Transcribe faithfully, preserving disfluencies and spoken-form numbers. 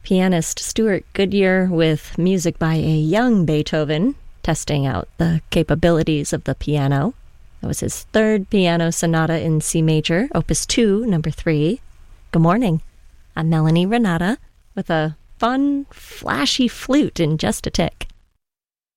Pianist Stuart Goodyear with music by a young Beethoven, testing out the capabilities of the piano. That was his third piano sonata in C major, Opus two, number three. Good morning. I'm Melanie Renata with a fun, flashy flute in just a tick.